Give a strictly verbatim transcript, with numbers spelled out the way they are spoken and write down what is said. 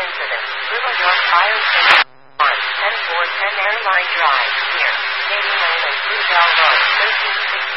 incident. Little York Fire Station one, ten four ten Airline Drive, near Navy Lane and Blue Bell Road, thirteen sixty.